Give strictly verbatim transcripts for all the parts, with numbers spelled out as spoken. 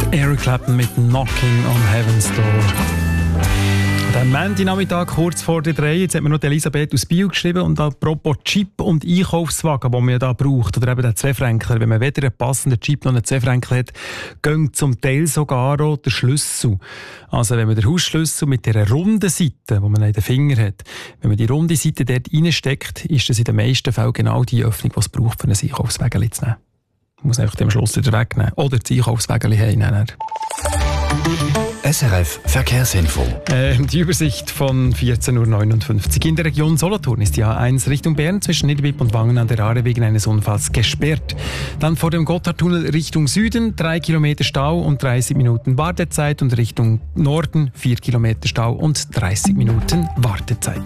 Eric Clapton mit «Knocking on Heaven's Door». Am Montagnachmittag kurz vor der drei, jetzt hat mir noch Elisabeth aus Biel geschrieben und apropos Chip und Einkaufswagen, die man ja da braucht, oder eben den Zwei-Fränkler. Wenn man weder einen passenden Chip noch einen Zwei-Fränkler hat, geht zum Teil sogar auch der Schlüssel. Also wenn man den Hausschlüssel mit dieser runden Seite, die man in den Fingern hat, wenn man die runde Seite dort reinsteckt, ist das in den meisten Fällen genau die Öffnung, die es braucht, für ein Einkaufswagen zu nehmen. Man muss einfach den Schluss wieder wegnehmen oder das Einkaufswagen heimnehmen. S R F Verkehrsinfo. Äh, die Übersicht von vierzehn Uhr neunundfünfzig. In der Region Solothurn ist die A eins Richtung Bern zwischen Niederbipp und Wangen an der Aare wegen eines Unfalls gesperrt. Dann vor dem Gotthardtunnel Richtung Süden drei Kilometer Stau und dreißig Minuten Wartezeit und Richtung Norden vier Kilometer Stau und dreißig Minuten Wartezeit.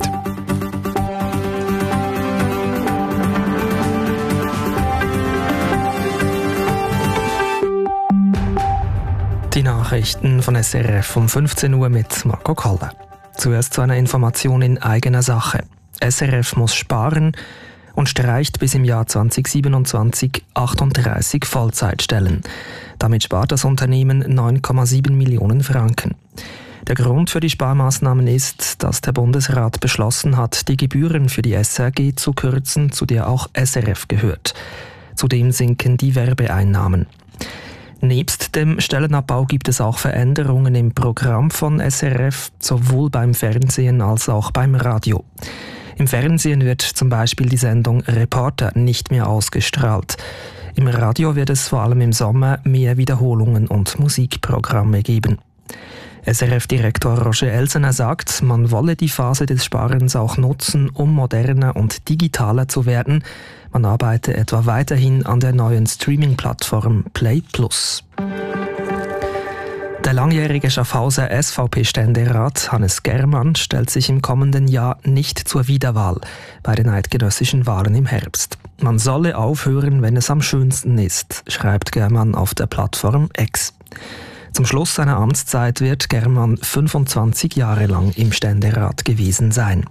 Die Nachrichten von S R F um fünfzehn Uhr mit Marco Kalle. Zuerst zu einer Information in eigener Sache. S R F muss sparen und streicht bis im Jahr zwanzig siebenundzwanzig achtunddreißig Vollzeitstellen. Damit spart das Unternehmen neun Komma sieben Millionen Franken. Der Grund für die Sparmaßnahmen ist, dass der Bundesrat beschlossen hat, die Gebühren für die S R G zu kürzen, zu der auch S R F gehört. Zudem sinken die Werbeeinnahmen. Nebst dem Stellenabbau gibt es auch Veränderungen im Programm von S R F, sowohl beim Fernsehen als auch beim Radio. Im Fernsehen wird zum Beispiel die Sendung Reporter nicht mehr ausgestrahlt. Im Radio wird es vor allem im Sommer mehr Wiederholungen und Musikprogramme geben. S R F-Direktor Roger Elsener sagt, man wolle die Phase des Sparens auch nutzen, um moderner und digitaler zu werden. Man arbeite etwa weiterhin an der neuen Streaming-Plattform Play Plus. Der langjährige Schaffhauser S V P-Ständerat Hannes Germann stellt sich im kommenden Jahr nicht zur Wiederwahl bei den eidgenössischen Wahlen im Herbst. Man solle aufhören, wenn es am schönsten ist, schreibt Germann auf der Plattform X. Zum Schluss seiner Amtszeit wird Germann fünfundzwanzig Jahre lang im Ständerat gewesen sein.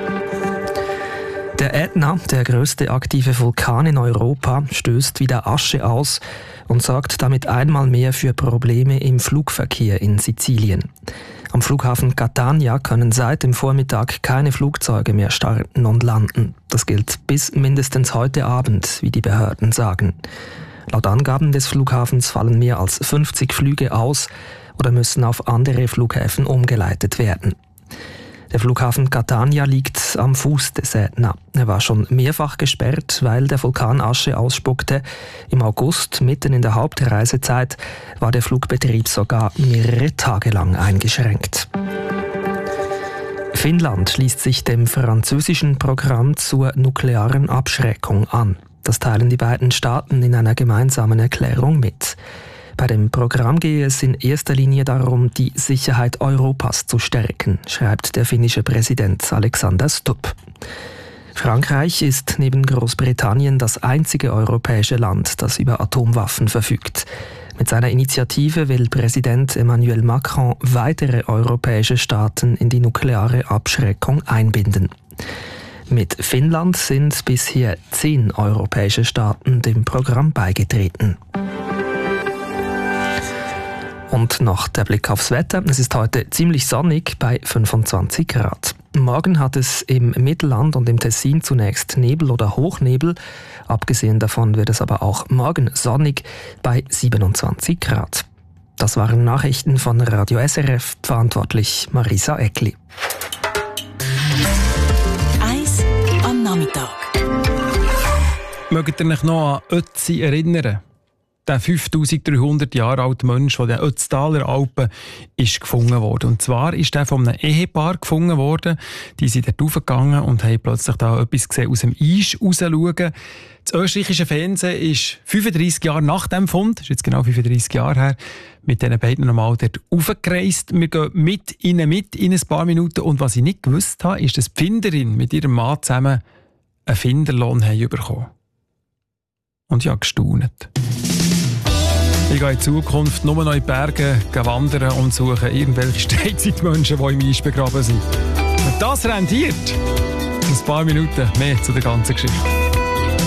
Der Ätna, der größte aktive Vulkan in Europa, stößt wieder Asche aus und sorgt damit einmal mehr für Probleme im Flugverkehr in Sizilien. Am Flughafen Catania können seit dem Vormittag keine Flugzeuge mehr starten und landen. Das gilt bis mindestens heute Abend, wie die Behörden sagen. Laut Angaben des Flughafens fallen mehr als fünfzig Flüge aus oder müssen auf andere Flughäfen umgeleitet werden. Der Flughafen Catania liegt am Fuß des Ätna. Er war schon mehrfach gesperrt, weil der Vulkan Asche ausspuckte. Im August, mitten in der Hauptreisezeit, war der Flugbetrieb sogar mehrere Tage lang eingeschränkt. Finnland schließt sich dem französischen Programm zur nuklearen Abschreckung an. Das teilen die beiden Staaten in einer gemeinsamen Erklärung mit. Bei dem Programm gehe es in erster Linie darum, die Sicherheit Europas zu stärken, schreibt der finnische Präsident Alexander Stubb. Frankreich ist neben Großbritannien das einzige europäische Land, das über Atomwaffen verfügt. Mit seiner Initiative will Präsident Emmanuel Macron weitere europäische Staaten in die nukleare Abschreckung einbinden. Mit Finnland sind bisher zehn europäische Staaten dem Programm beigetreten. Und noch der Blick aufs Wetter. Es ist heute ziemlich sonnig bei fünfundzwanzig Grad. Morgen hat es im Mittelland und im Tessin zunächst Nebel oder Hochnebel. Abgesehen davon wird es aber auch morgen sonnig bei siebenundzwanzig Grad. Das waren Nachrichten von Radio S R F, verantwortlich Marisa Eckli. Eins am Nachmittag. Mögt ihr euch noch an Ötzi erinnern? Der fünftausenddreihundert Jahre alte Mensch von den Ötztaler Alpen ist gefunden worden. Und zwar ist er von einem Ehepaar gefunden worden. Die sind dort raufgegangen und haben plötzlich da etwas gesehen aus dem Eis rausschauen. Das österreichische Fernsehen ist fünfunddreissig Jahre nach dem Fund, das ist jetzt genau fünfunddreissig Jahre her, mit diesen beiden nochmal dort raufgereist. Wir gehen mit ihnen mit in ein paar Minuten. Und was ich nicht gewusst habe, ist, dass die Finderin mit ihrem Mann zusammen einen Finderlohn haben bekommen. Und ich habe gestaunt. Ich gehe in Zukunft nur noch in die Berge wandern und suche irgendwelche Steinzeitmenschen, die im Eis begraben sind. Und das rentiert. In ein paar Minuten mehr zu der ganzen Geschichte.